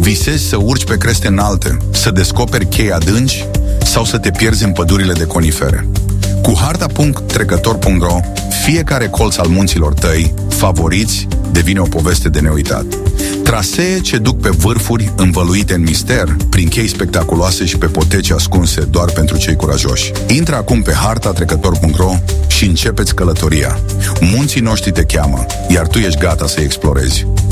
Visezi să urci pe creste înalte, să descoperi chei adânci sau să te pierzi în pădurile de conifere. Cu harta.trecător.ro, fiecare colț al munților tăi, favoriți, devine o poveste de neuitat. Trasee ce duc pe vârfuri învăluite în mister, prin chei spectaculoase și pe poteci ascunse doar pentru cei curajoși. Intră acum pe harta.trecător.ro și începeți călătoria. Munții noștri te cheamă, iar tu ești gata să explorezi.